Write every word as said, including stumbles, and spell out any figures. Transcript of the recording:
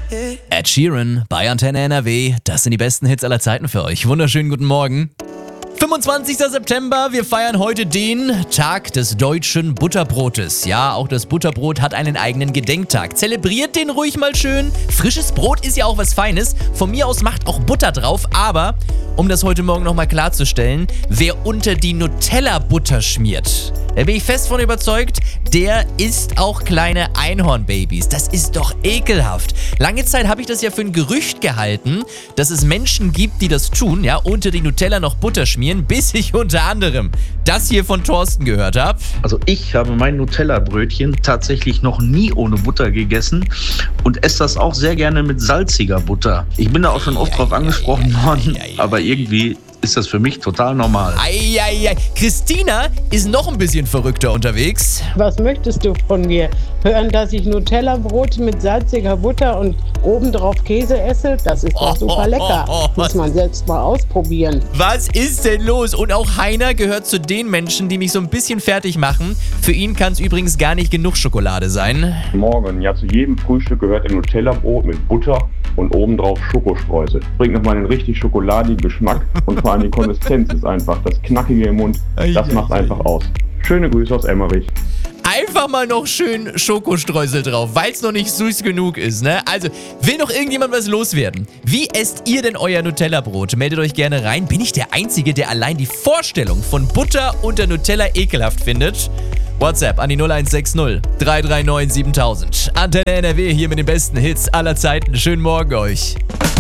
Ed Sheeran bei Antenne N R W. Das sind die besten Hits aller Zeiten für euch. Wunderschönen guten Morgen. fünfundzwanzigster September, wir feiern heute den Tag des deutschen Butterbrotes. Ja, auch das Butterbrot hat einen eigenen Gedenktag. Zelebriert den ruhig mal schön. Frisches Brot ist ja auch was Feines. Von mir aus macht auch Butter drauf, aber um das heute Morgen nochmal klarzustellen, wer unter die Nutella Butter schmiert, da bin ich fest von überzeugt, der isst auch kleine Einhornbabys. Das ist doch ekelhaft. Lange Zeit habe ich das ja für ein Gerücht gehalten, dass es Menschen gibt, die das tun, ja, unter die Nutella noch Butter schmieren, bis ich unter anderem das hier von Thorsten gehört habe. Also ich habe mein Nutella-Brötchen tatsächlich noch nie ohne Butter gegessen und esse das auch sehr gerne mit salziger Butter. Ich bin da auch schon oft drauf angesprochen worden, aber irgendwie ist das für mich total normal. Eieiei. Christina ist noch ein bisschen verrückter unterwegs. Was möchtest du von mir? Hören, dass ich Nutella-Brot mit salziger Butter und obendrauf Käse esse? Das ist doch super lecker. Oh, oh, oh, Muss man selbst mal ausprobieren. Was ist denn los? Und auch Heiner gehört zu den Menschen, die mich so ein bisschen fertig machen. Für ihn kann es übrigens gar nicht genug Schokolade sein. Morgen, ja, zu jedem Frühstück gehört ein Nutella-Brot mit Butter und obendrauf Schokostreusel. Bringt nochmal einen richtig schokoladigen Geschmack und vor allem die Konsistenz ist einfach, das Knackige im Mund, das macht einfach aus. Schöne Grüße aus Emmerich. Einfach mal noch schön Schokostreusel drauf, weil es noch nicht süß genug ist, ne? Also, will noch irgendjemand was loswerden? Wie esst ihr denn euer Nutella-Brot? Meldet euch gerne rein. Bin ich der Einzige, der allein die Vorstellung von Butter unter Nutella ekelhaft findet? WhatsApp an die null eins sechs null drei drei neun siebentausend. Antenne N R W hier mit den besten Hits aller Zeiten. Schönen Morgen euch.